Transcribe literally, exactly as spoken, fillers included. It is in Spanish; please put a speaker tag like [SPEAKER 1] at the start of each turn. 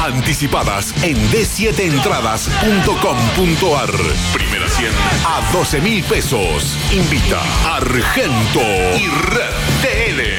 [SPEAKER 1] Anticipadas en d siete entradas punto com punto ar. Primera cien a doce mil pesos. Invita Argento y Red T L.